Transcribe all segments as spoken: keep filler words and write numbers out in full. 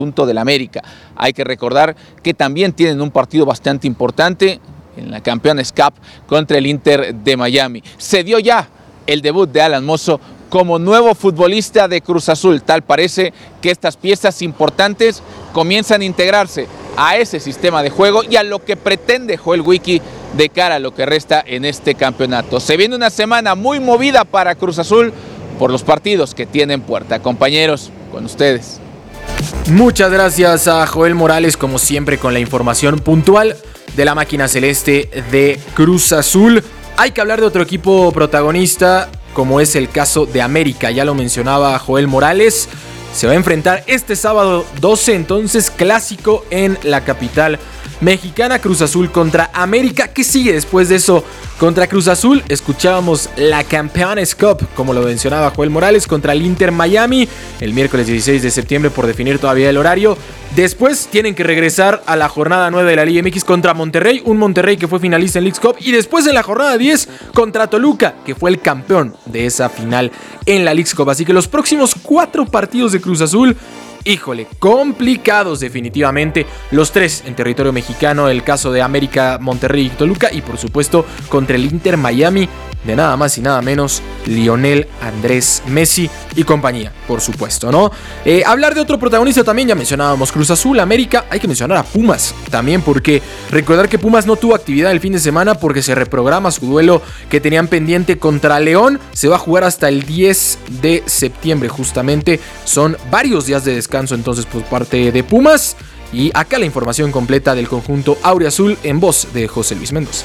punto del América. Hay que recordar que también tienen un partido bastante importante en la Campeones Cup contra el Inter de Miami. Se dio ya el debut de Alan Mozo como nuevo futbolista de Cruz Azul. Tal parece que estas piezas importantes comienzan a integrarse a ese sistema de juego y a lo que pretende Joel Wiki de cara a lo que resta en este campeonato. Se viene una semana muy movida para Cruz Azul por los partidos que tiene en puerta. Compañeros, con ustedes. Muchas gracias a Joel Morales, como siempre, con la información puntual de la máquina celeste de Cruz Azul. Hay que hablar de otro equipo protagonista, como es el caso de América. Ya lo mencionaba Joel Morales. Se va a enfrentar este sábado doce, entonces, clásico en la capital mexicana. Cruz Azul contra América. ¿Qué sigue después de eso contra Cruz Azul? Escuchábamos la Campeones Cup, como lo mencionaba Joel Morales, contra el Inter Miami el miércoles dieciséis de septiembre, por definir todavía el horario. Después tienen que regresar a la jornada nueve de la Liga M X contra Monterrey, un Monterrey que fue finalista en Leagues Cup, y después en la jornada diez contra Toluca, que fue el campeón de esa final en la Leagues Cup. Así que los próximos cuatro partidos de Cruz Azul, híjole, complicados definitivamente. Los tres en territorio mexicano, el caso de América, Monterrey y Toluca, y por supuesto contra el Inter Miami de nada más y nada menos Lionel Andrés Messi y compañía, por supuesto, ¿no? Eh, hablar de otro protagonista también, ya mencionábamos Cruz Azul, América, hay que mencionar a Pumas también, porque recordar que Pumas no tuvo actividad el fin de semana porque se reprograma su duelo que tenían pendiente contra León. Se va a jugar hasta el diez de septiembre, justamente. Son varios días de descanso entonces por parte de Pumas. Y acá la información completa del conjunto auriazul en voz de José Luis Mendoza.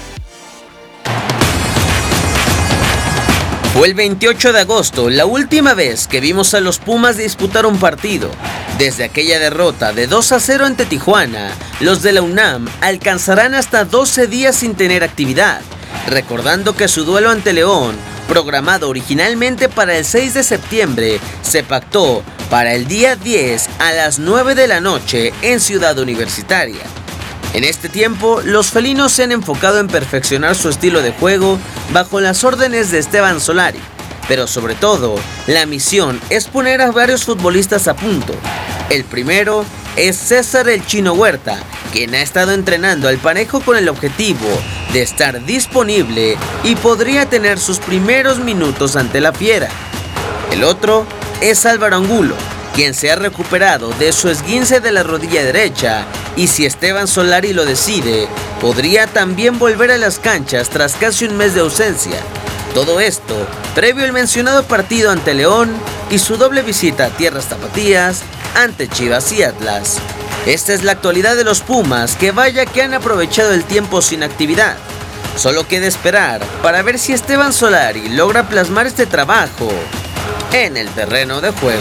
Fue el veintiocho de agosto la última vez que vimos a los Pumas disputar un partido. Desde aquella derrota de dos a cero ante Tijuana, los de la UNAM alcanzarán hasta doce días sin tener actividad, recordando que su duelo ante León, programado originalmente para el seis de septiembre, se pactó para el día diez a las nueve de la noche en Ciudad Universitaria. En este tiempo, los felinos se han enfocado en perfeccionar su estilo de juego bajo las órdenes de Esteban Solari, pero sobre todo, la misión es poner a varios futbolistas a punto. El primero es César el Chino Huerta, quien ha estado entrenando al parejo con el objetivo de estar disponible y podría tener sus primeros minutos ante la Fiera. El otro es Álvaro Angulo, quien se ha recuperado de su esguince de la rodilla derecha y, si Esteban Solari lo decide, podría también volver a las canchas tras casi un mes de ausencia. Todo esto previo al mencionado partido ante León y su doble visita a tierras tapatías ante Chivas y Atlas. Esta es la actualidad de los Pumas, que vaya que han aprovechado el tiempo sin actividad. Solo queda esperar para ver si Esteban Solari logra plasmar este trabajo en el terreno de juego.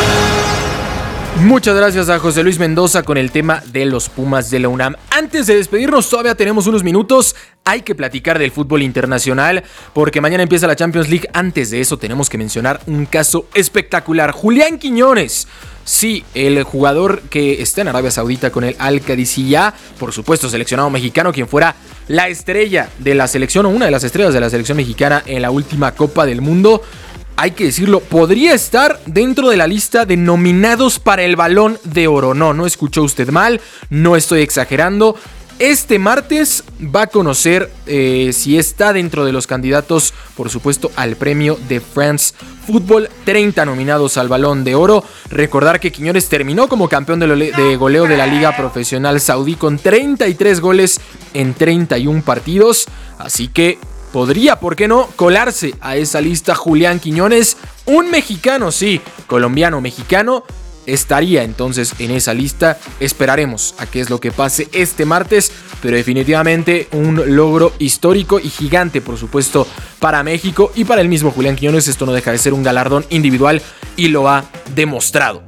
Muchas gracias a José Luis Mendoza con el tema de los Pumas de la UNAM. Antes de despedirnos, todavía tenemos unos minutos. Hay que platicar del fútbol internacional porque mañana empieza la Champions League. Antes de eso tenemos que mencionar un caso espectacular. Julián Quiñones. Sí, el jugador que está en Arabia Saudita con el Al-Qadisiyah, por supuesto seleccionado mexicano, quien fuera la estrella de la selección, o una de las estrellas de la selección mexicana en la última Copa del Mundo. Hay que decirlo, podría estar dentro de la lista de nominados para el Balón de Oro. No, no escuchó usted mal, no estoy exagerando. Este martes va a conocer eh, si está dentro de los candidatos, por supuesto, al premio de France Football. treinta nominados al Balón de Oro. Recordar que Quiñones terminó como campeón de, lo, de goleo de la Liga Profesional Saudí con treinta y tres goles en treinta y un partidos. Así que podría, ¿por qué no?, colarse a esa lista Julián Quiñones. Un mexicano, sí, colombiano-mexicano, estaría entonces en esa lista. Esperaremos a qué es lo que pase este martes, pero definitivamente un logro histórico y gigante, por supuesto, para México y para el mismo Julián Quiñones. Esto no deja de ser un galardón individual y lo ha demostrado.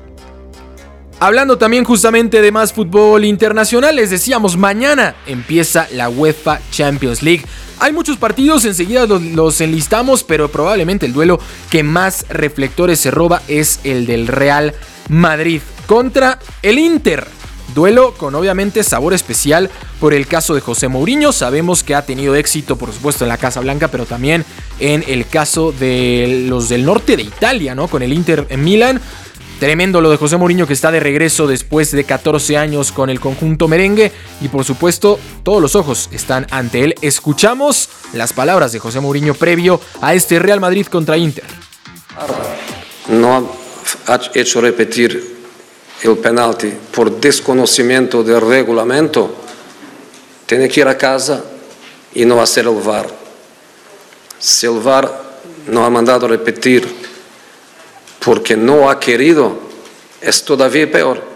Hablando también justamente de más fútbol internacional, les decíamos, mañana empieza la UEFA Champions League. Hay muchos partidos, enseguida los, los enlistamos, pero probablemente el duelo que más reflectores se roba es el del Real Madrid contra el Inter. Duelo con obviamente sabor especial por el caso de José Mourinho. Sabemos que ha tenido éxito, por supuesto, en la Casa Blanca, pero también en el caso de los del norte de Italia, ¿no? Con el Inter en Milán. Tremendo lo de José Mourinho, que está de regreso después de catorce años con el conjunto merengue. Y por supuesto, todos los ojos están ante él. Escuchamos las palabras de José Mourinho previo a este Real Madrid contra Inter. No ha hecho repetir el penalti por desconocimiento del reglamento. Tiene que ir a casa y no hacer el V A R. Si el V A R no ha mandado repetir porque no ha querido, es todavía peor.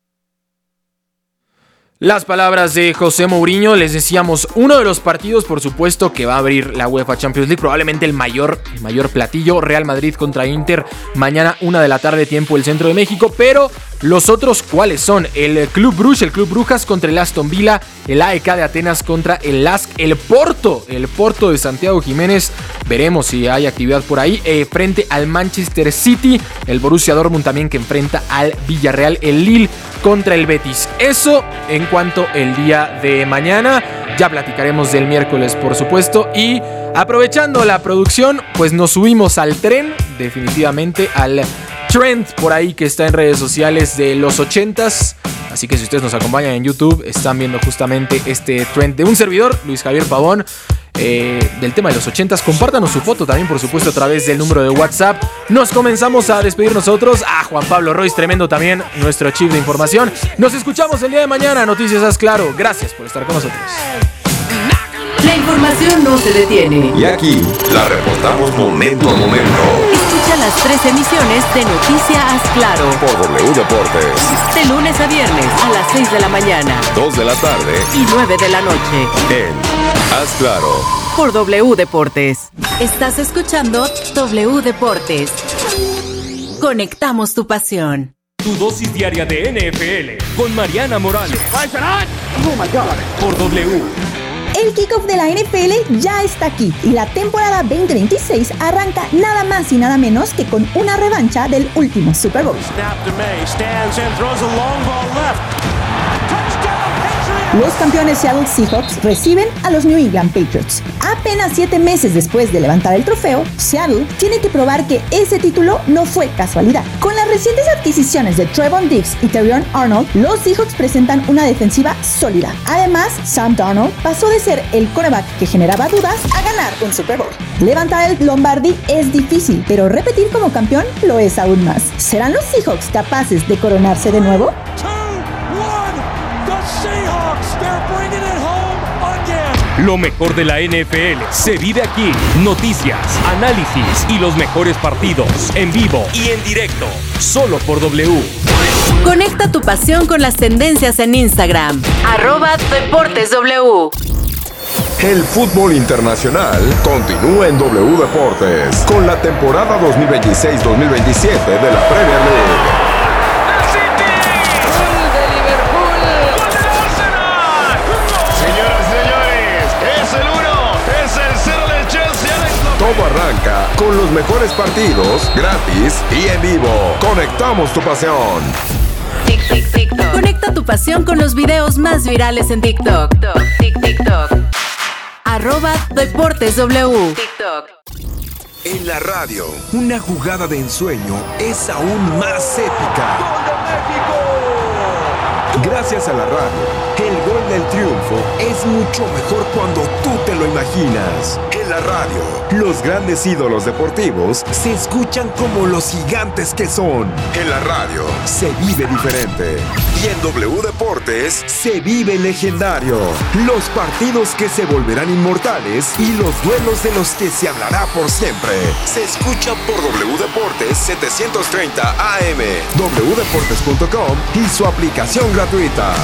Las palabras de José Mourinho, les decíamos, uno de los partidos, por supuesto, que va a abrir la UEFA Champions League, probablemente el mayor, el mayor platillo, Real Madrid contra Inter, mañana una de la tarde, tiempo el centro de México, pero los otros, ¿cuáles son? El Club Brugge, el Club Brujas contra el Aston Villa, el A E K de Atenas contra el Lask, el Porto, el Porto de Santiago Jiménez, veremos si hay actividad por ahí, eh, frente al Manchester City, el Borussia Dortmund también que enfrenta al Villarreal, el Lille contra el Betis. Eso en cuanto el día de mañana. Ya platicaremos del miércoles, por supuesto. Y aprovechando la producción, pues nos subimos al tren, definitivamente al trend por ahí que está en redes sociales de los ochentas. Así que si ustedes nos acompañan en YouTube, están viendo justamente este trend de un servidor, Luis Javier Pavón, eh, del tema de los ochentas. Compártanos su foto también, por supuesto, a través del número de WhatsApp. Nos comenzamos a despedir nosotros. A Juan Pablo Royce, tremendo también, nuestro chief de información. Nos escuchamos el día de mañana. Noticias Haz Claro. Gracias por estar con nosotros. La información no se detiene. Y aquí la reportamos momento a momento. Escucha las tres emisiones de Noticias Haz Claro Por W Deportes. de lunes a viernes a las seis de la mañana dos de la tarde. y nueve de la noche En Haz Claro. por W Deportes. Estás escuchando W Deportes. Conectamos tu pasión. Tu dosis diaria de N F L con Mariana Morales. Por W. El kickoff de la N F L ya está aquí y la temporada veinte veintiséis arranca nada más y nada menos que con una revancha del último Super Bowl. Los campeones Seattle Seahawks reciben a los New England Patriots. Apenas siete meses después de levantar el trofeo, Seattle tiene que probar que ese título no fue casualidad. Con las recientes adquisiciones de Trevon Diggs y Terrion Arnold, los Seahawks presentan una defensiva sólida. Además, Sam Darnold pasó de ser el quarterback que generaba dudas a ganar un Super Bowl. Levantar el Lombardi es difícil, pero repetir como campeón lo es aún más. ¿Serán los Seahawks capaces de coronarse de nuevo? Lo mejor de la N F L se vive aquí. Noticias, análisis y los mejores partidos en vivo y en directo. Solo por W. Conecta tu pasión con las tendencias en Instagram. Arroba Deportes W. El fútbol internacional continúa en W Deportes con la temporada dos mil veintiséis dos mil veintisiete de la Premier League. Todo arranca con los mejores partidos, gratis y en vivo. Conectamos tu pasión. Conecta tu pasión con los videos más virales en TikTok. TikTok. Arroba Deportes W. TikTok. En la radio, una jugada de ensueño es aún más épica. ¡Gol de México! Gracias a la radio, el gol del triunfo es mucho mejor cuando tú te lo imaginas. En la radio, los grandes ídolos deportivos se escuchan como los gigantes que son. En la radio, se vive diferente. Y en W Deportes, se vive legendario. Los partidos que se volverán inmortales y los duelos de los que se hablará por siempre. Se escucha por W Deportes setecientos treinta A M, w deportes punto com y su aplicación gratuita.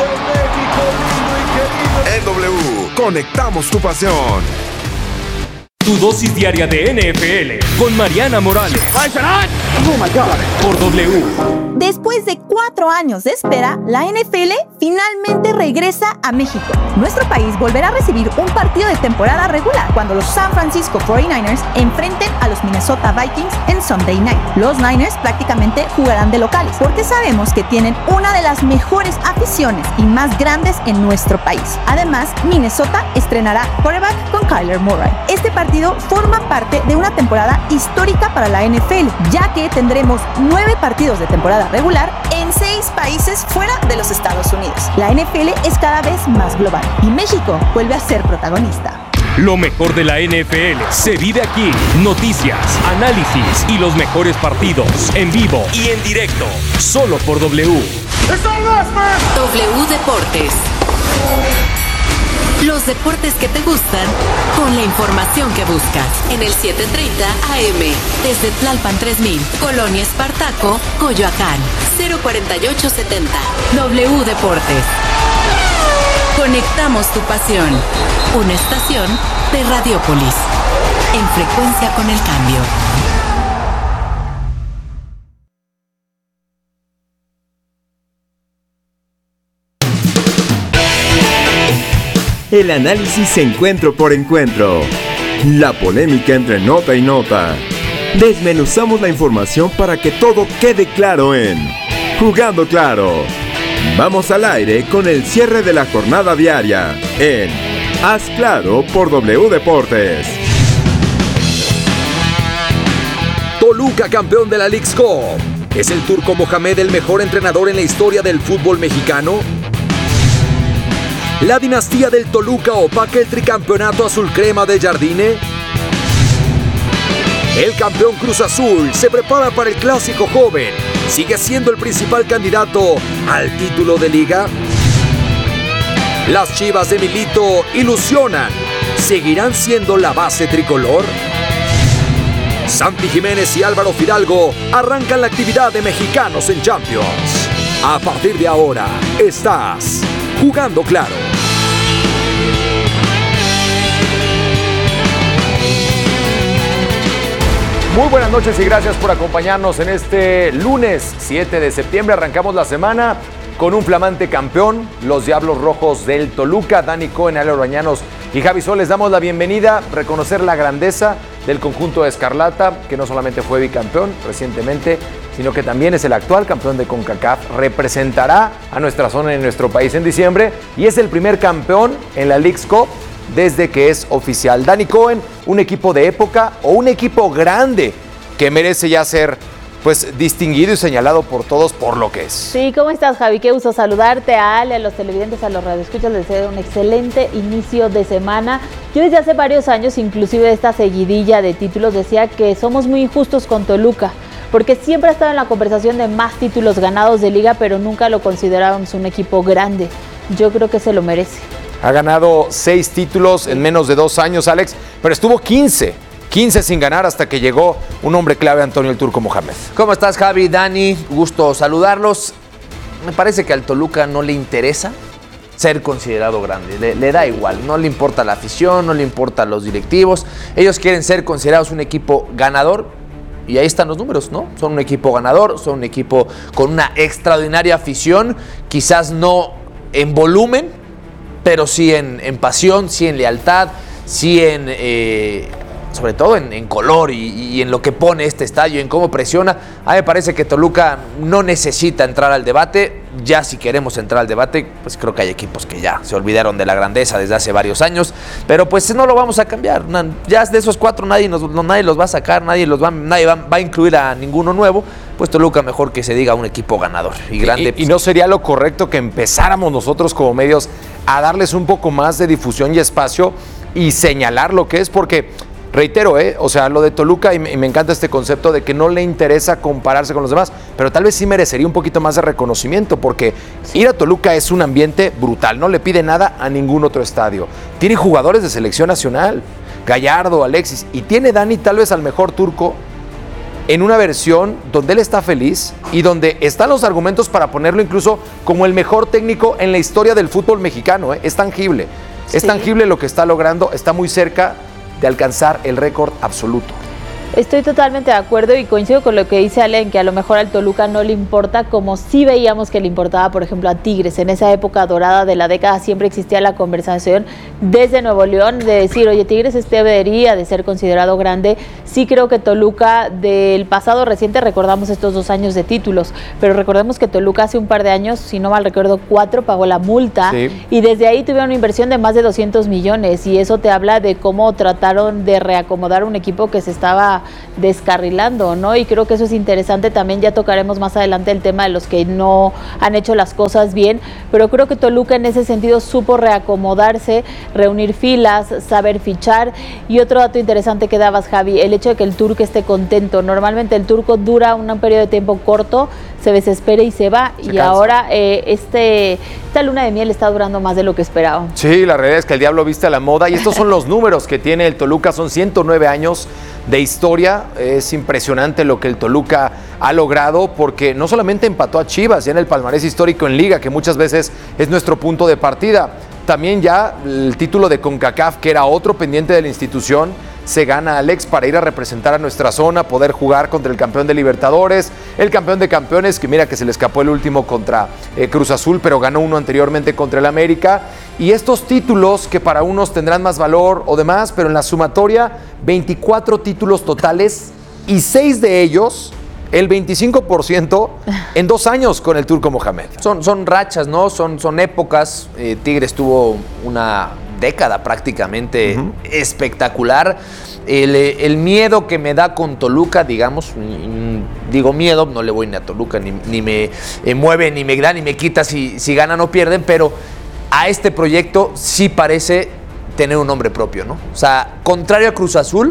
En W, conectamos tu pasión. Tu dosis diaria de N F L con Mariana Morales. Por W. Después de cuatro años de espera, la N F L finalmente regresa a México. Nuestro país volverá a recibir un partido de temporada regular cuando los San Francisco cuarenta y nueve ers enfrenten a los Minnesota Vikings en Sunday Night. Los Niners prácticamente jugarán de locales porque sabemos que tienen una de las mejores aficiones y más grandes en nuestro país. Además, Minnesota estrenará quarterback con Kyler Murray. Este partido forma parte de una temporada histórica para la N F L, ya que tendremos nueve partidos de temporada regular en seis países fuera de los Estados Unidos. La N F L es cada vez más global y México vuelve a ser protagonista. Lo mejor de la N F L se vive aquí. Noticias, análisis y los mejores partidos en vivo y en directo. Solo por W. W Deportes. Los deportes que te gustan con la información que buscas. En el setecientos treinta A M. Desde Tlalpan tres mil. Colonia Espartaco, Coyoacán. cero cuarenta y ocho setenta. W Deportes. Conectamos tu pasión. Una estación de Radiópolis. En frecuencia con el cambio. El análisis encuentro por encuentro. La polémica entre nota y nota. Desmenuzamos la información para que todo quede claro en Jugando Claro. Vamos al aire con el cierre de la jornada diaria en Haz Claro por W Deportes. Toluca, campeón de la Leagues Cup. ¿Es el turco Mohamed el mejor entrenador en la historia del fútbol mexicano? ¿La dinastía del Toluca opaca el tricampeonato azul crema de Jardine? El campeón Cruz Azul se prepara para el clásico joven. ¿Sigue siendo el principal candidato al título de liga? ¿Las Chivas de Milito ilusionan? ¿Seguirán siendo la base tricolor? Santi Jiménez y Álvaro Fidalgo arrancan la actividad de mexicanos en Champions. A partir de ahora, estás Jugando Claro. Muy buenas noches y gracias por acompañarnos en este lunes siete de septiembre. Arrancamos la semana con un flamante campeón, los Diablos Rojos del Toluca. Dani Cohen, Ale Orbañanos y Javi Sol, les damos la bienvenida, reconocer la grandeza del conjunto de Escarlata, que no solamente fue bicampeón recientemente, sino que también es el actual campeón de CONCACAF, representará a nuestra zona en nuestro país en diciembre y es el primer campeón en la Leagues Cup desde que es oficial. Dani Cohen, un equipo de época o un equipo grande que merece ya ser pues distinguido y señalado por todos por lo que es. Sí, ¿cómo estás, Javi? Qué gusto saludarte, a Ale, a los televidentes, a los radioescuchas. Les deseo un excelente inicio de semana. Yo desde hace varios años, inclusive esta seguidilla de títulos, decía que somos muy injustos con Toluca, porque siempre ha estado en la conversación de más títulos ganados de liga, pero nunca lo considerábamos un equipo grande. Yo creo que se lo merece. Ha ganado seis títulos en menos de dos años, Alex, pero estuvo quince. quince sin ganar hasta que llegó un hombre clave, Antonio el Turco Mohamed. ¿Cómo estás, Javi? Dani, gusto saludarlos. Me parece que al Toluca no le interesa ser considerado grande, le, le da igual, no le importa la afición, no le importa los directivos. Ellos quieren ser considerados un equipo ganador y ahí están los números, ¿no? Son un equipo ganador, son un equipo con una extraordinaria afición, quizás no en volumen, pero sí en, en pasión, sí en lealtad, sí en... Eh, sobre todo en, en color y, y en lo que pone este estadio, en cómo presiona. A mí me parece que Toluca no necesita entrar al debate. Ya si queremos entrar al debate, pues creo que hay equipos que ya se olvidaron de la grandeza desde hace varios años, pero pues no lo vamos a cambiar. Ya de esos cuatro nadie, nos, no, nadie los va a sacar, nadie, los va, nadie va, va a incluir a ninguno nuevo. Pues Toluca mejor que se diga un equipo ganador y grande. Y, y no sería lo correcto que empezáramos nosotros como medios a darles un poco más de difusión y espacio y señalar lo que es, porque... Reitero, ¿eh? O sea, lo de Toluca, y me, y me encanta este concepto de que no le interesa compararse con los demás, pero tal vez sí merecería un poquito más de reconocimiento, porque ir a Toluca es un ambiente brutal, no le pide nada a ningún otro estadio. Tiene jugadores de selección nacional, Gallardo, Alexis, y tiene Dani tal vez al mejor turco en una versión donde él está feliz y donde están los argumentos para ponerlo incluso como el mejor técnico en la historia del fútbol mexicano, ¿eh? Es tangible, sí. Es tangible lo que está logrando, está muy cerca de alcanzar el récord absoluto. Estoy totalmente de acuerdo y coincido con lo que dice Ale, en que a lo mejor al Toluca no le importa, como sí veíamos que le importaba, por ejemplo, a Tigres. En esa época dorada de la década siempre existía la conversación desde Nuevo León de decir, oye, Tigres este debería de ser considerado grande. Sí creo que Toluca del pasado reciente, recordamos estos dos años de títulos, pero recordemos que Toluca hace un par de años, si no mal recuerdo, cuatro, pagó la multa, sí, y desde ahí tuvieron una inversión de más de doscientos millones, y eso te habla de cómo trataron de reacomodar un equipo que se estaba descarrilando, ¿no? Y creo que eso es interesante. También ya tocaremos más adelante el tema de los que no han hecho las cosas bien, pero creo que Toluca en ese sentido supo reacomodarse, reunir filas, saber fichar. Y otro dato interesante que dabas, Javi, el hecho de que el turco esté contento. Normalmente el turco dura un periodo de tiempo corto, se desespera y se va, se y cansa. Ahora eh, este, esta luna de miel está durando más de lo que esperaba. Sí, la realidad es que el diablo viste a la moda, y estos son los números que tiene el Toluca. Son ciento nueve años de historia. Es impresionante lo que el Toluca ha logrado, porque no solamente empató a Chivas ya en el palmarés histórico en Liga, que muchas veces es nuestro punto de partida, también ya el título de CONCACAF, que era otro pendiente de la institución, se gana Alex para ir a representar a nuestra zona, poder jugar contra el campeón de Libertadores, el campeón de campeones, que mira que se le escapó el último contra eh, Cruz Azul, pero ganó uno anteriormente contra el América. Y estos títulos que para unos tendrán más valor o demás, pero en la sumatoria, veinticuatro títulos totales, y seis de ellos, el veinticinco por ciento, en dos años con el Turco Mohamed. Son, son rachas, ¿no? Son, son épocas. Eh, Tigres tuvo una década prácticamente uh-huh. espectacular. El, el miedo que me da con Toluca, digamos, digo miedo, no le voy ni a Toluca, ni, ni me eh, mueve, ni me da, ni me quita si, si ganan o pierden, pero a este proyecto sí parece tener un nombre propio, ¿no? O sea, contrario a Cruz Azul,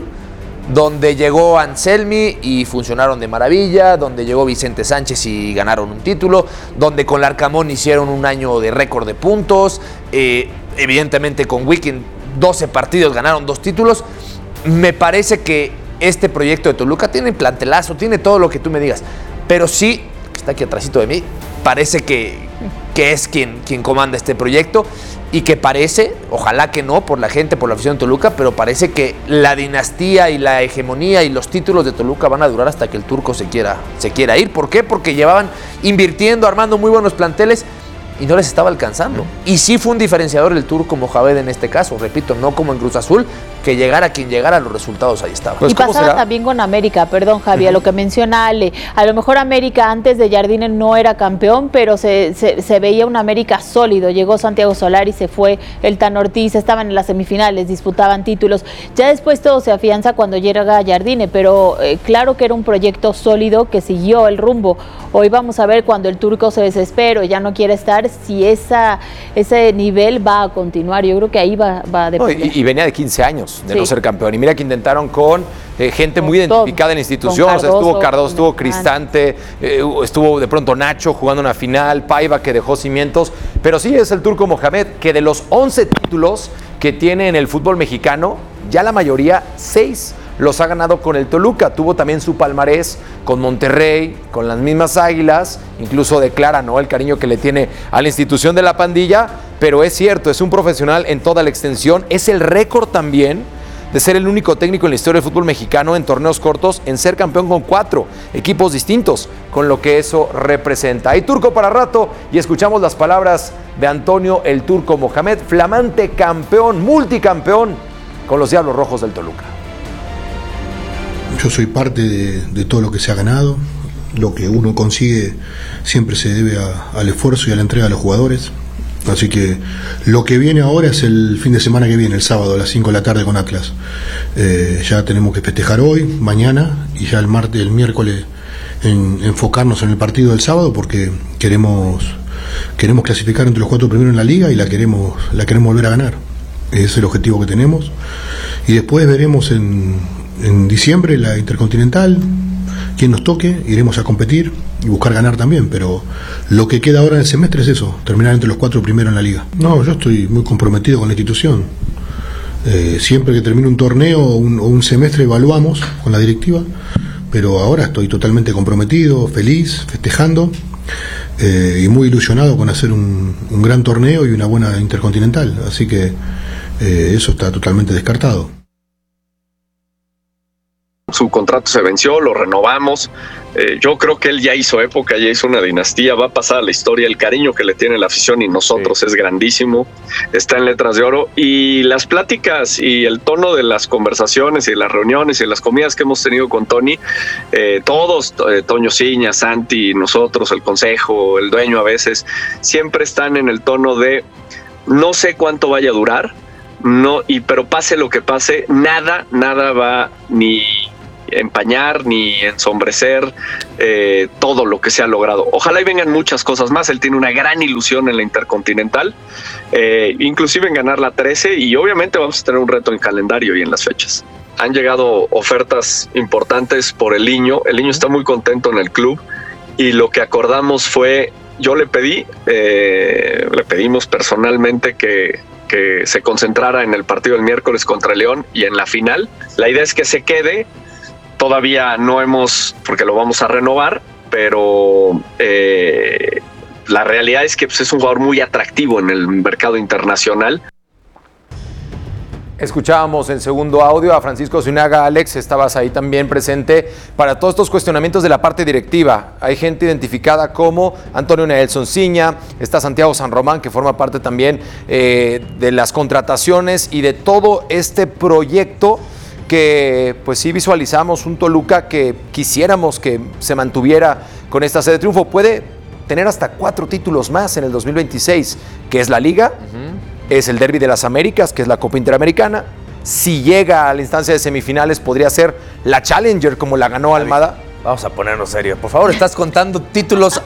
donde llegó Anselmi y funcionaron de maravilla, donde llegó Vicente Sánchez y ganaron un título, donde con Larcamón hicieron un año de récord de puntos, eh, evidentemente con Wikin doce partidos ganaron dos títulos. Me parece que este proyecto de Toluca tiene plantelazo, tiene todo lo que tú me digas, pero sí, que está aquí atrásito de mí, parece que, que es quien, quien comanda este proyecto, y que parece, ojalá que no, por la gente, por la afición de Toluca, pero parece que la dinastía y la hegemonía y los títulos de Toluca van a durar hasta que el turco se quiera, se quiera ir. ¿Por qué? Porque llevaban invirtiendo, armando muy buenos planteles y no les estaba alcanzando. Y sí fue un diferenciador el Turco Mohamed en este caso, repito, no como en Cruz Azul, que llegara quien llegara, los resultados ahí estaban. Pues, y pasaba será? También con América, perdón Javi, uh-huh. a lo que menciona Ale, a lo mejor América antes de Jardine no era campeón, pero se, se, se veía un América sólido. Llegó Santiago Solari, se fue el Tan Ortiz, estaban en las semifinales, disputaban títulos. Ya después todo se afianza cuando llega Jardine, pero eh, claro que era un proyecto sólido que siguió el rumbo. Hoy vamos a ver cuando el Turco se desespera y ya no quiere estar, si esa, ese nivel va a continuar. Yo creo que ahí va, va a depender. No, y, y venía de quince años de sí. no ser campeón. Y mira que intentaron con eh, gente con muy identificada todo. En la institución. Cardoso, o sea, estuvo Cardoso, estuvo Cristante, eh, estuvo de pronto Nacho jugando una final, Paiva que dejó cimientos. Pero sí es el Turco Mohamed, que de los once títulos que tiene en el fútbol mexicano, ya la mayoría, seis los ha ganado con el Toluca. Tuvo también su palmarés con Monterrey, con las mismas Águilas, incluso declara, ¿no?, el cariño que le tiene a la institución de la pandilla, pero es cierto, es un profesional en toda la extensión. Es el récord también de ser el único técnico en la historia del fútbol mexicano en torneos cortos en ser campeón con cuatro equipos distintos, con lo que eso representa. Hay Turco para rato y escuchamos las palabras de Antonio el Turco Mohamed, flamante campeón, multicampeón con los Diablos Rojos del Toluca. Yo soy parte de, de todo lo que se ha ganado. Lo que uno consigue siempre se debe a, al esfuerzo y a la entrega de los jugadores. Así que lo que viene ahora es el fin de semana que viene, el sábado a las cinco de la tarde con Atlas. Eh, ya tenemos que festejar hoy, mañana y ya el martes, el miércoles en, enfocarnos en el partido del sábado, porque queremos queremos clasificar entre los cuatro primeros en la liga y la queremos la queremos volver a ganar. Ese es el objetivo que tenemos. Y después veremos en, en diciembre la Intercontinental, quien nos toque, iremos a competir y buscar ganar también, pero lo que queda ahora en el semestre es eso, terminar entre los cuatro primeros en la liga. No, yo estoy muy comprometido con la institución. Eh, siempre que termine un torneo o un, o un semestre evaluamos con la directiva, pero ahora estoy totalmente comprometido, feliz, festejando eh, y muy ilusionado con hacer un, un gran torneo y una buena Intercontinental, así que eh, eso está totalmente descartado. su contrato se venció, lo renovamos. Eh, yo creo que él ya hizo época, ya hizo una dinastía, va a pasar a la historia. El cariño que le tiene la afición y nosotros sí. es grandísimo, está en letras de oro. Y las pláticas y el tono de las conversaciones y las reuniones y las comidas que hemos tenido con Tony, eh, todos, eh, Toño Ciña, Santi, nosotros, el consejo, el dueño a veces, siempre están en el tono de no sé cuánto vaya a durar, no, y pero pase lo que pase, nada, nada va ni empañar ni ensombrecer eh, todo lo que se ha logrado. Ojalá y vengan muchas cosas más. Él tiene una gran ilusión en la Intercontinental, eh, inclusive en ganar la trece, y obviamente vamos a tener un reto en calendario y en las fechas. Han llegado ofertas importantes por el Niño. El Niño está muy contento en el club y lo que acordamos fue, yo le pedí, eh, le pedimos personalmente que que se concentrara en el partido del miércoles contra León y en la final. La idea es que se quede. Todavía no hemos, porque lo vamos a renovar, pero eh, la realidad es que pues, es un jugador muy atractivo en el mercado internacional. Escuchábamos en segundo audio a Francisco Zuniaga. Alex, estabas ahí también presente para todos estos cuestionamientos de la parte directiva. Hay gente identificada como Antonio Nelson Ciña, está Santiago San Román, que forma parte también eh, de las contrataciones y de todo este proyecto que pues sí visualizamos un Toluca que quisiéramos que se mantuviera con esta sede de triunfo. Puede tener hasta cuatro títulos más en el dos mil veintiséis, que es la Liga, uh-huh. es el Derbi de las Américas, que es la Copa Interamericana. Si llega a la instancia de semifinales, podría ser la Challenger, como la ganó Almada. Vamos a ponernos serios. Por favor, estás contando títulos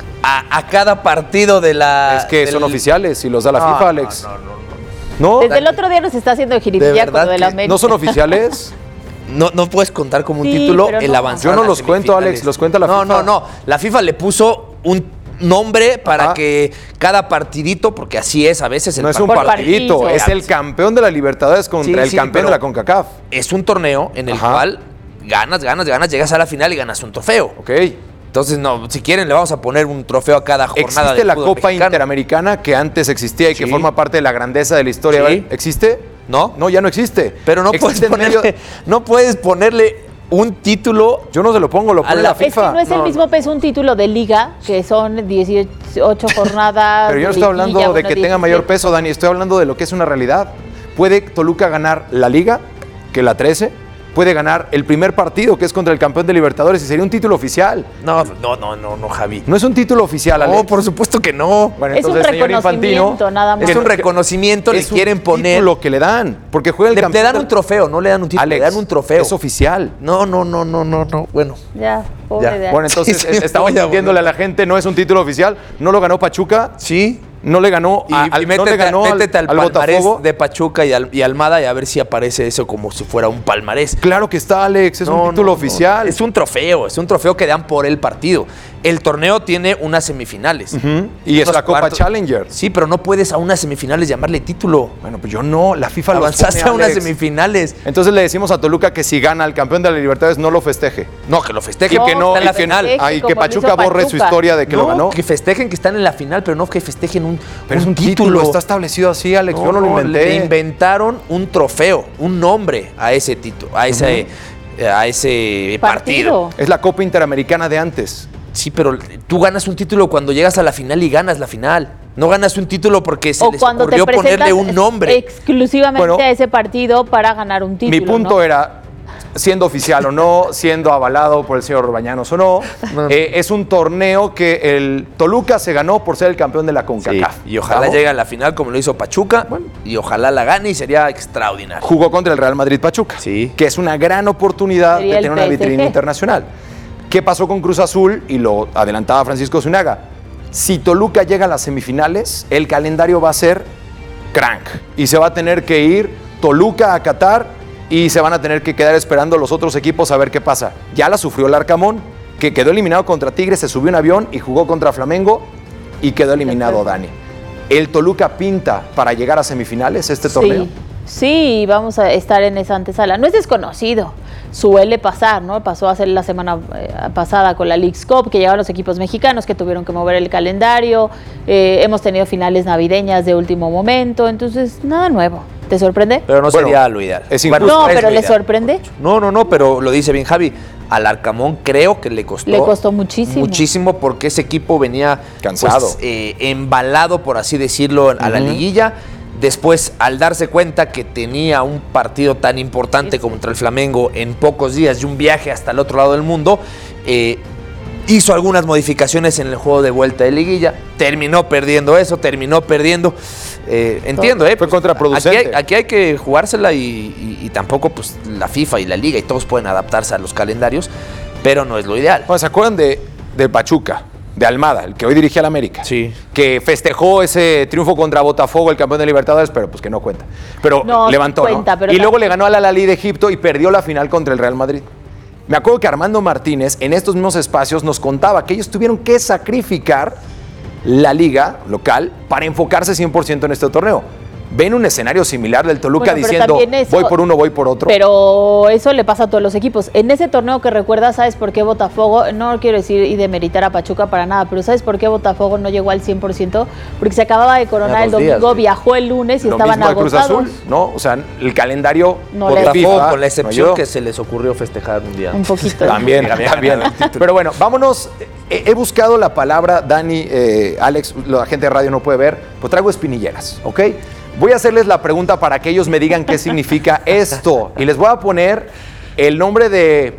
a, a cada partido de la... Es que del... son oficiales y los da la no, FIFA, Alex. No, no, no. ¿No? Desde el otro día nos está haciendo jiribilla con lo de la América. ¿No son oficiales? No, no puedes contar como un sí, título el no. avanzar. Yo no los cuento, Alex, los cuenta la no, FIFA. No, no, no. La FIFA le puso un nombre para Ajá. que cada partidito, porque así es a veces. El no es un partidito, es el campeón de la Libertadores contra sí, el sí, campeón de la CONCACAF. Es un torneo en el Ajá. cual ganas, ganas, ganas, llegas a la final y ganas un trofeo. Ok. Entonces, no, si quieren, le vamos a poner un trofeo a cada jornada. ¿Existe la Copa mexicano. Interamericana que antes existía y sí. que forma parte de la grandeza de la historia? Sí. ¿Existe? No. No, ya no existe. Pero no puedes, ponerle, medio... no puedes ponerle un título. Yo no se lo pongo, lo pone la, la FIFA. Es que no es el no, mismo no. peso un título de liga, que son dieciocho jornadas. Pero yo no estoy hablando de bueno, que diecisiete. Tenga mayor peso, Dani. Estoy hablando de lo que es una realidad. ¿Puede Toluca ganar la liga, que la trece? Puede ganar el primer partido, que es contra el campeón de Libertadores, y sería un título oficial. No, no, no, no, no, Javi. No es un título oficial, Alex. No, por supuesto que no. Bueno, es entonces, un reconocimiento, Infantino, nada más. Es un reconocimiento, es le quieren poner. Es lo que le dan, porque juega el le, campeón. Le dan un trofeo, no le dan un título, Alex, le dan un trofeo. Es oficial. No, no, no, no, no, no. Bueno. Ya, pobre ya. de Bueno, entonces sí, sí, estamos diciéndole a la gente, no es un título oficial. ¿No lo ganó Pachuca? Sí. No le ganó, y, a, y métete, no le ganó métete al, al, al palmarés Botafogo de Pachuca y, al, y Almada y a ver si aparece eso como si fuera un palmarés. Claro que está, Alex, es no, un título no, oficial. No. Es un trofeo, es un trofeo que dan por el partido. El torneo tiene unas semifinales. Uh-huh. Y es la Copa cuartos. Challenger. Sí, pero no puedes a unas semifinales llamarle título. Bueno, pues yo no, la FIFA lo avanzaste a unas semifinales. Entonces le decimos a Toluca que si gana el campeón de la Libertadores no lo festeje. No, que lo festeje. Y que no, está en la y que, final. Ay, que Pachuca borre Pachuca. su historia de que no, lo ganó. Que festejen que están en la final, pero no que festejen un, pero un, es un título. título. Está establecido así, Alex. No, yo no, no lo inventé. Le inventaron un trofeo, un nombre a ese título, a ese, uh-huh. a ese partido. partido. Es la Copa Interamericana de antes. Sí, pero tú ganas un título cuando llegas a la final y ganas la final. No ganas un título porque se o les cuando ocurrió te ponerle un nombre. Exclusivamente bueno, a ese partido para ganar un título. Mi punto ¿no? era, siendo oficial o no, siendo avalado por el señor Bañanos o no, no. Eh, es un torneo que el Toluca se ganó por ser el campeón de la CONCACAF. Sí, y ojalá ¿Vamos? llegue a la final como lo hizo Pachuca, bueno. y ojalá la gane y sería extraordinario. Jugó contra el Real Madrid Pachuca, sí. que es una gran oportunidad sería de tener una vitrina internacional. ¿Qué pasó con Cruz Azul? Y lo adelantaba Francisco Zuniaga. Si Toluca llega a las semifinales, el calendario va a ser crank. Y se va a tener que ir Toluca a Qatar y se van a tener que quedar esperando los otros equipos a ver qué pasa. Ya la sufrió el Arcamón, que quedó eliminado contra Tigres, se subió un avión y jugó contra Flamengo y quedó eliminado Dani. ¿El Toluca pinta para llegar a semifinales este torneo? Sí, sí, vamos a estar en esa antesala. No es desconocido. Suele pasar, ¿no? Pasó a ser la semana eh, pasada con la Leagues Cup, que llegaron los equipos mexicanos que tuvieron que mover el calendario. Eh, hemos tenido finales navideñas de último momento, entonces nada nuevo. ¿Te sorprende? Pero no Bueno, sería lo ideal. es Bueno, no, es pero lo ¿le ideal. sorprende? No, no, no, pero lo dice bien Javi. Al Arcamón creo que le costó. Le costó muchísimo. Muchísimo porque ese equipo venía Cansado. pues, eh, embalado, por así decirlo, a la Ujú. liguilla. Después, al darse cuenta que tenía un partido tan importante Sí, sí. contra el Flamengo en pocos días y un viaje hasta el otro lado del mundo, eh, hizo algunas modificaciones en el juego de vuelta de liguilla. Terminó perdiendo eso, terminó perdiendo. Eh, entiendo, ¿eh? Fue contraproducente. Aquí hay, aquí hay que jugársela y, y- y tampoco pues la FIFA y la Liga y todos pueden adaptarse a los calendarios, pero no es lo ideal. Bueno, ¿se acuerdan de, de Pachuca, de Almada, el que hoy dirige al América? Sí. Que festejó ese triunfo contra Botafogo, el campeón de Libertadores, pero pues que no cuenta. Pero No, levantó, cuenta, ¿no? pero Y tam- luego le ganó al Al-Ahly de Egipto y perdió la final contra el Real Madrid. Me acuerdo que Armando Martínez, en estos mismos espacios, nos contaba que ellos tuvieron que sacrificar la liga local para enfocarse cien por ciento en este torneo. Ven un escenario similar del Toluca Bueno, pero diciendo, también eso- voy por uno, voy por otro. Pero eso le pasa a todos los equipos. En ese torneo que recuerdas, ¿sabes por qué Botafogo? No quiero decir y demeritar a Pachuca para nada, pero ¿sabes por qué Botafogo no llegó al cien por ciento? Porque se acababa de coronar Ya el dos días, domingo, sí. viajó el lunes y Lo estaban mismo de Cruz agotados. Azul, ¿no? O sea, el calendario No por le- la Botafogo, FIFA con la no excepción ayudó. que se les ocurrió festejar un día. Un poquito. También, también. Pero bueno, vámonos. He, he buscado la palabra, Dani, eh, Alex, la gente de radio no puede ver, pues traigo espinilleras, ¿ok? Voy a hacerles la pregunta para que ellos me digan qué significa esto. Y les voy a poner el nombre de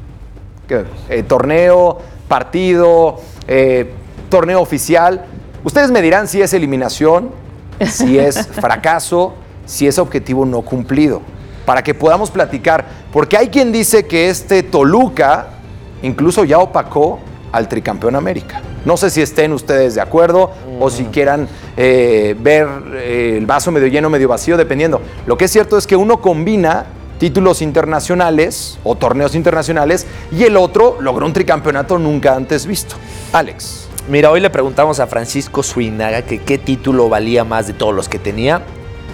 ¿qué? Eh, torneo, partido, eh, torneo oficial. Ustedes me dirán si es eliminación, si es fracaso, si es objetivo no cumplido, para que podamos platicar. Porque hay quien dice que este Toluca incluso ya opacó al tricampeón América. No sé si estén ustedes de acuerdo o si quieran eh, ver eh, el vaso medio lleno, medio vacío, dependiendo. Lo que es cierto es que uno combina títulos internacionales o torneos internacionales y el otro logró un tricampeonato nunca antes visto. Alex. Mira, hoy le preguntamos a Francisco Suinaga que qué título valía más de todos los que tenía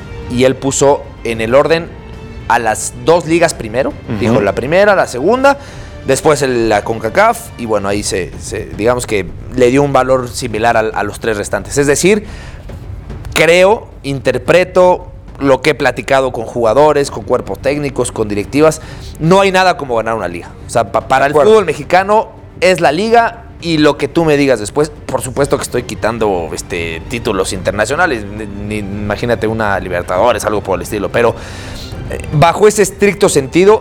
y él puso en el orden a las dos ligas primero. Ujú. Dijo la primera, la segunda, después el- la CONCACAF y bueno, ahí se, se- digamos que le dio un valor similar a, a los tres restantes. Es decir, creo, interpreto lo que he platicado con jugadores, con cuerpos técnicos, con directivas. No hay nada como ganar una liga. O sea, pa- para el fútbol mexicano es la liga y lo que tú me digas después, por supuesto que estoy quitando este, títulos internacionales. Ni- ni- imagínate una Libertadores, algo por el estilo. Pero eh, bajo ese estricto sentido,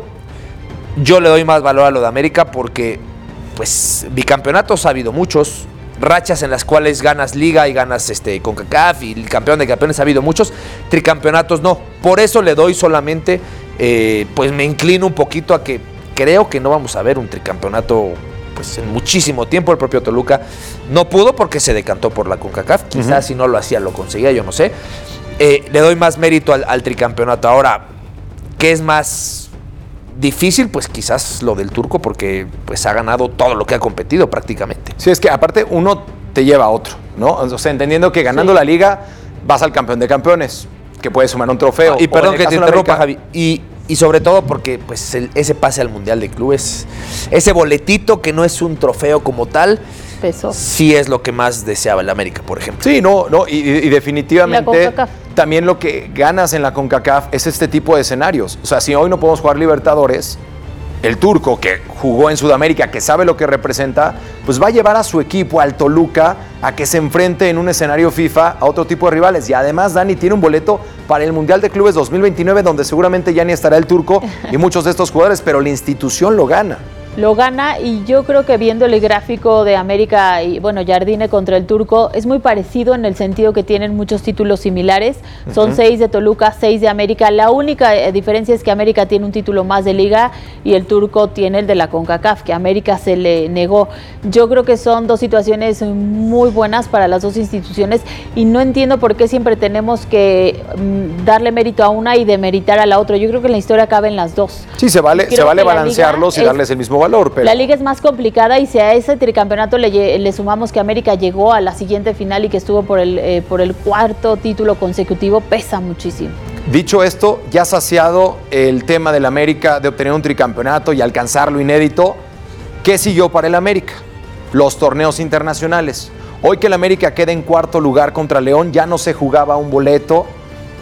yo le doy más valor a lo de América porque, pues, bicampeonatos ha habido muchos, rachas en las cuales ganas Liga y ganas este, CONCACAF y el campeón de campeones ha habido muchos, tricampeonatos no. Por eso le doy solamente, eh, pues me inclino un poquito a que creo que no vamos a ver un tricampeonato pues en muchísimo tiempo. El propio Toluca no pudo porque se decantó por la CONCACAF, quizás Ujú. si no lo hacía lo conseguía, yo no sé. Eh, le doy más mérito al, al tricampeonato. Ahora, ¿qué es más difícil? Pues quizás lo del turco porque pues ha ganado todo lo que ha competido prácticamente. Sí, es que aparte uno te lleva a otro, ¿no? O sea, entendiendo que ganando la liga vas al campeón de campeones, que puede sumar un trofeo. Y O perdón en el que caso te de la interrumpa, América, Javi. Y, y sobre todo porque pues el- ese pase al Mundial de Clubes, ese boletito que no es un trofeo como tal, Peso. sí es lo que más deseaba el América, por ejemplo. Sí, no, no, y, y definitivamente Y la CONCACAF. también lo que ganas en la CONCACAF es este tipo de escenarios. O sea, si hoy no podemos jugar Libertadores, el turco que jugó en Sudamérica, que sabe lo que representa, pues va a llevar a su equipo, al Toluca, a que se enfrente en un escenario FIFA a otro tipo de rivales. Y además, Dani tiene un boleto para el Mundial de Clubes dos mil veintinueve, donde seguramente ya ni estará el turco y muchos de estos jugadores, pero la institución lo gana. Lo gana y yo creo que viendo el gráfico de América y bueno, Jardine contra el turco es muy parecido en el sentido que tienen muchos títulos similares. Son Ujú. seis de Toluca, seis de América. La única eh, diferencia es que América tiene un título más de liga y el turco tiene el de la CONCACAF, que a América se le negó. Yo creo que son dos situaciones muy buenas para las dos instituciones y no entiendo por qué siempre tenemos que mm, darle mérito a una y demeritar a la otra. Yo creo que la historia cabe en las dos. Sí, se vale, Creo se vale que la balancearlos y liga darles el mismo valor. Pero La liga es más complicada y si a ese tricampeonato le, lle- le sumamos que América llegó a la siguiente final y que estuvo por el, eh, por el cuarto título consecutivo, pesa muchísimo. Dicho esto, ya saciado el tema del América de obtener un tricampeonato y alcanzar lo inédito, ¿qué siguió para el América? Los torneos internacionales. Hoy que el América queda en cuarto lugar contra León, ya no se jugaba un boleto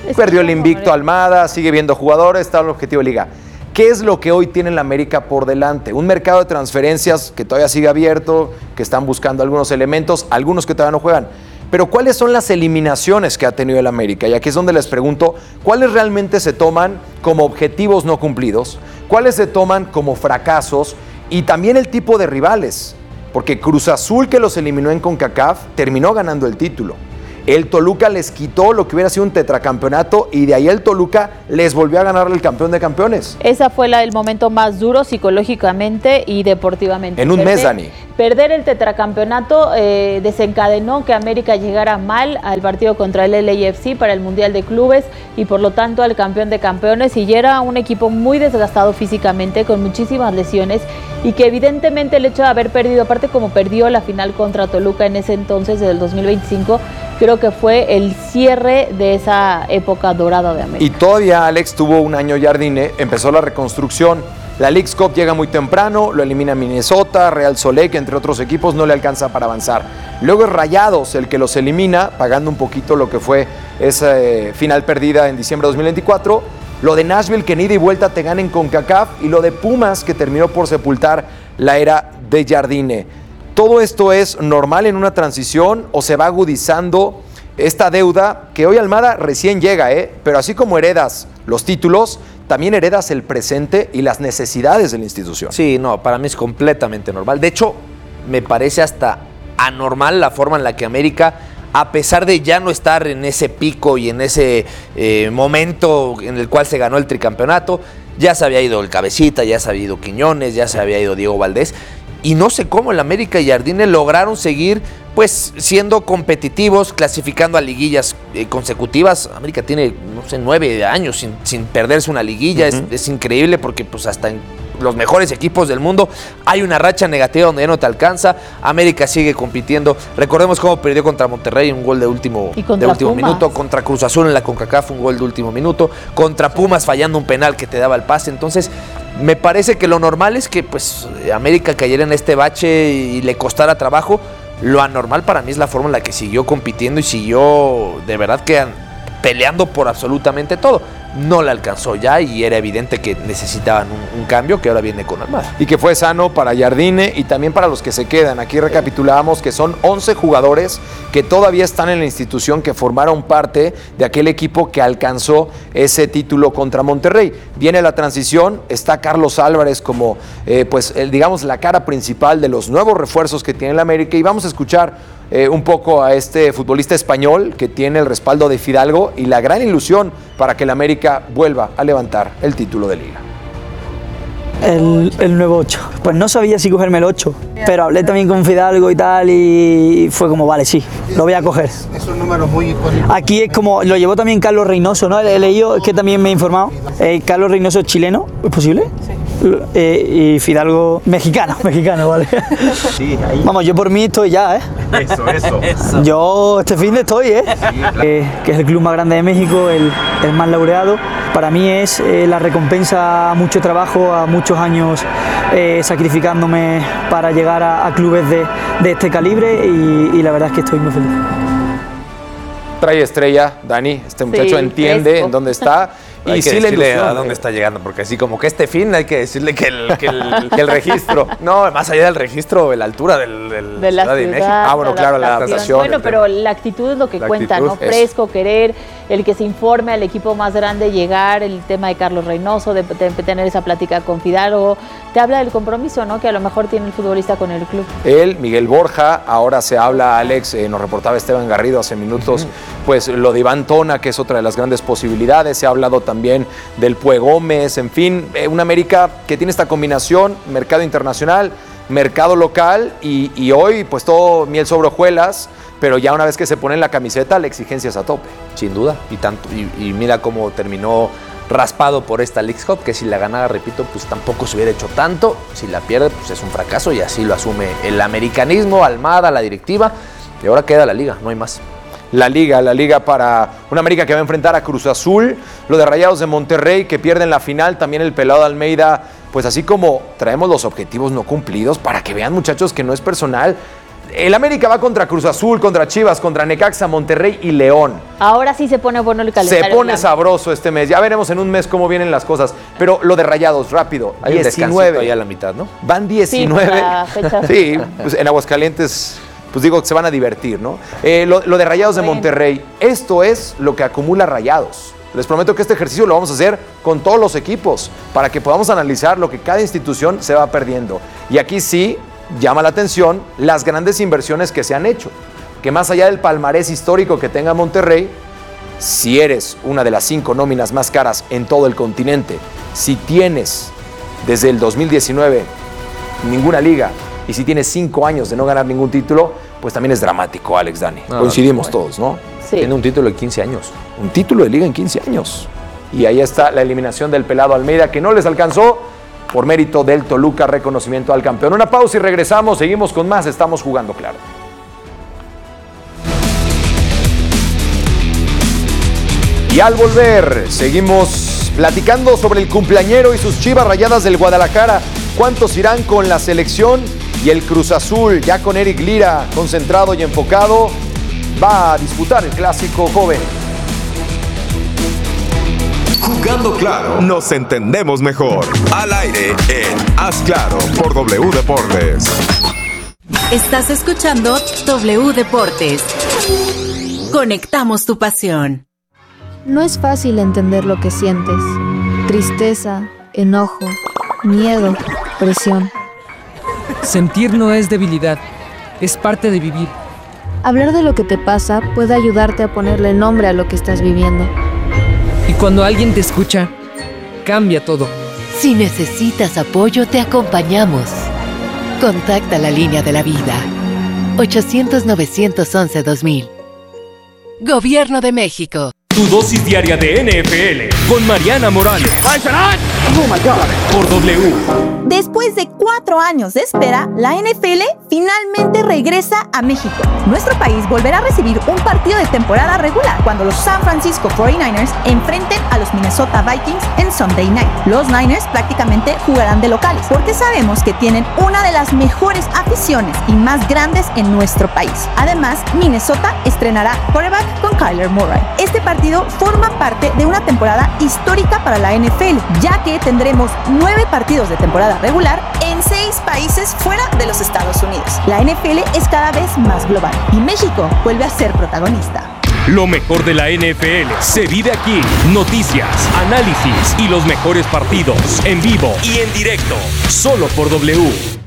Es Perdió el invicto Almada, sigue viendo jugadores, está el objetivo de liga. ¿Qué es lo que hoy tiene la América por delante? Un mercado de transferencias que todavía sigue abierto, que están buscando algunos elementos, algunos que todavía no juegan. Pero ¿cuáles son las eliminaciones que ha tenido el América? Y aquí es donde les pregunto, ¿cuáles realmente se toman como objetivos no cumplidos? ¿Cuáles se toman como fracasos? Y también el tipo de rivales. Porque Cruz Azul, que los eliminó en CONCACAF, terminó ganando el título. El Toluca les quitó lo que hubiera sido un tetracampeonato y de ahí el Toluca les volvió a ganar el campeón de campeones. Esa fue la, el momento más duro psicológicamente y deportivamente. En un perder, mes, Dani. Perder el tetracampeonato eh, desencadenó que América llegara mal al partido contra el L A F C para el Mundial de Clubes y por lo tanto al campeón de campeones, y ya era un equipo muy desgastado físicamente, con muchísimas lesiones, y que evidentemente el hecho de haber perdido, aparte como perdió la final contra Toluca en ese entonces del dos mil veinticinco, creo que fue el cierre de esa época dorada de América. Y todavía Alex tuvo un año Jardine, empezó la reconstrucción. La Leagues Cup llega muy temprano, lo elimina Minnesota, Real Solé, que entre otros equipos no le alcanza para avanzar. Luego es Rayados el que los elimina, pagando un poquito lo que fue esa eh, final perdida en diciembre de dos mil veinticuatro. Lo de Nashville, que en ida y vuelta te ganen con CONCACAF, y lo de Pumas, que terminó por sepultar la era de Jardine. ¿Todo esto es normal en una transición o se va agudizando esta deuda que hoy Almada recién llega, ¿eh? Pero así como heredas los títulos, también heredas el presente y las necesidades de la institución? Sí, no, para mí es completamente normal. De hecho, me parece hasta anormal la forma en la que América, a pesar de ya no estar en ese pico y en ese eh, momento en el cual se ganó el tricampeonato, ya se había ido el Cabecita, ya se había ido Quiñones, ya se había ido Diego Valdés, y no sé cómo el América y Jardine lograron seguir pues siendo competitivos, clasificando a liguillas eh, consecutivas. América tiene, no sé, nueve años sin, sin perderse una liguilla. Uh-huh. es, es increíble porque pues hasta en los mejores equipos del mundo hay una racha negativa donde ya no te alcanza. América sigue compitiendo. Recordemos cómo perdió contra Monterrey, un gol de último, de último minuto. Contra Cruz Azul en la CONCACAF, un gol de último minuto. Contra Pumas, fallando un penal que te daba el pase. Entonces, me parece que lo normal es que pues América cayera en este bache y le costara trabajo. Lo anormal para mí es la forma en la que siguió compitiendo y siguió de verdad que peleando por absolutamente todo. No le alcanzó ya y era evidente que necesitaban un, un cambio que ahora viene con Almada. Y que fue sano para Jardine y también para los que se quedan. Aquí recapitulamos que son once jugadores que todavía están en la institución, que formaron parte de aquel equipo que alcanzó ese título contra Monterrey. Viene la transición, está Carlos Álvarez como eh, pues el, digamos la cara principal de los nuevos refuerzos que tiene el América, y vamos a escuchar Eh, un poco a este futbolista español que tiene el respaldo de Fidalgo y la gran ilusión para que el América vuelva a levantar el título de liga. El, el nuevo ocho. Pues no sabía si cogerme el ocho, pero hablé también con Fidalgo y tal y fue como, vale, sí, lo voy a coger. Esos números muy... Aquí es como, lo llevó también Carlos Reynoso, ¿no? He leído, es que también me he informado. Eh, Carlos Reynoso es chileno, ¿es posible? Sí. Eh, y Fidalgo mexicano, mexicano, vale. Sí, ahí. Vamos, yo por mí estoy ya, ¿eh? Eso, eso. eso. Yo este fin de estoy, ¿eh? Sí, claro. eh que es el club más grande de México, el, el más laureado. Para mí es eh, la recompensa a mucho trabajo, a muchos años eh, sacrificándome para llegar a, a clubes de, de este calibre y, y la verdad es que estoy muy feliz. Trae estrella, Dani, este muchacho sí, entiende fresco. En dónde está. Y hay que sí decirle a dónde está llegando, porque así como que este fin hay que decirle que el, que el, que el registro, no, más allá del registro, la altura del, del de la Ciudad de México. Ah, bueno, claro, la adaptación. Bueno, pero la actitud es lo que cuenta, actitud, ¿no? Fresco, eso. Querer, el que se informe al equipo más grande, llegar, el tema de Carlos Reynoso, de, de tener esa plática con Fidalgo, te habla del compromiso, ¿no? Que a lo mejor tiene el futbolista con el club. Él, Miguel Borja, ahora se habla, Alex, eh, nos reportaba Esteban Garrido hace minutos, uh-huh. pues lo de Iván Tona, que es otra de las grandes posibilidades, se ha hablado también del Pue Gómez, en fin, eh, una América que tiene esta combinación, mercado internacional, mercado local y, y hoy pues todo miel sobre hojuelas, pero ya una vez que se pone en la camiseta la exigencia es a tope. Sin duda, y, tanto, y, y mira cómo terminó raspado por esta Leagues Cup, que si la ganara, repito, pues tampoco se hubiera hecho tanto, si la pierde pues es un fracaso y así lo asume el americanismo, Almada, la directiva, y ahora queda la liga, no hay más. La liga, la liga para una América que va a enfrentar a Cruz Azul, lo de Rayados de Monterrey que pierden la final, también el pelado de Almeida, pues así como traemos los objetivos no cumplidos, para que vean muchachos que no es personal, El América va contra Cruz Azul, contra Chivas, contra Necaxa, Monterrey y León. Ahora sí se pone bueno el calendario. Se pone sabroso este mes. Ya veremos en un mes cómo vienen las cosas. Pero lo de Rayados, rápido. Hay diecinueve. Ahí a la mitad, ¿no? Van diecinueve. Sí, sí, pues en Aguascalientes, pues digo que se van a divertir, ¿no? Eh, lo, lo de Rayados de Monterrey. Esto es lo que acumula Rayados. Les prometo que este ejercicio lo vamos a hacer con todos los equipos para que podamos analizar lo que cada institución se va perdiendo. Y aquí sí llama la atención las grandes inversiones que se han hecho. Que más allá del palmarés histórico que tenga Monterrey, si eres una de las cinco nóminas más caras en todo el continente, si tienes desde el dos mil diecinueve ninguna liga y si tienes cinco años de no ganar ningún título, pues también es dramático, Alex, Dani. No, Coincidimos no, todos, ¿no? Sí. Tiene un título de quince años. Un título de liga en quince años. Y ahí está la eliminación del pelado Almeida, que no les alcanzó por mérito del Toluca, reconocimiento al campeón. Una pausa y regresamos, seguimos con más, estamos jugando claro. Y al volver, seguimos platicando sobre el cumpleañero y sus Chivas Rayadas del Guadalajara. ¿Cuántos irán con la selección? Y el Cruz Azul, ya con Eric Lira, concentrado y enfocado, va a disputar el clásico joven. Jugando claro, nos entendemos mejor. Al aire en Haz Claro por W Deportes. Estás escuchando W Deportes. Conectamos tu pasión. No es fácil entender lo que sientes. Tristeza, enojo, miedo, presión. Sentir no es debilidad, es parte de vivir. Hablar de lo que te pasa puede ayudarte a ponerle nombre a lo que estás viviendo. Y cuando alguien te escucha, cambia todo. Si necesitas apoyo, te acompañamos. Contacta la línea de la vida. ochocientos, novecientos once, dos mil. Gobierno de México. Tu dosis diaria de N F L con Mariana Morales. Por W. Después de cuatro años de espera, la N F L finalmente regresa a México. Nuestro país volverá a recibir un partido de temporada regular cuando los San Francisco cuarenta y nueve ers enfrenten a los Minnesota Vikings en Sunday Night. Los Niners prácticamente jugarán de locales porque sabemos que tienen una de las mejores aficiones y más grandes en nuestro país. Además, Minnesota estrenará quarterback con Kyler Murray. Este partido forma parte de una temporada histórica para la N F L, ya que tendremos nueve partidos de temporada regular en seis países fuera de los Estados Unidos. La N F L es cada vez más global y México vuelve a ser protagonista. Lo mejor de la N F L se vive aquí. Noticias, análisis y los mejores partidos en vivo y en directo, solo por W.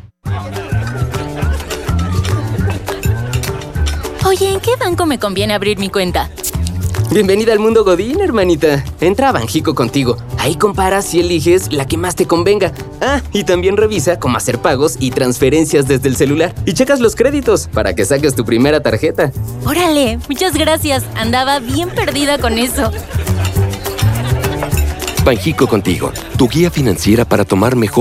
Oye, ¿en qué banco me conviene abrir mi cuenta? Bienvenida al mundo Godín, hermanita. Entra a Banjico contigo. Ahí comparas y eliges la que más te convenga. Ah, y también revisa cómo hacer pagos y transferencias desde el celular. Y checas los créditos para que saques tu primera tarjeta. Órale, muchas gracias. Andaba bien perdida con eso. Banjico contigo, tu guía financiera para tomar mejor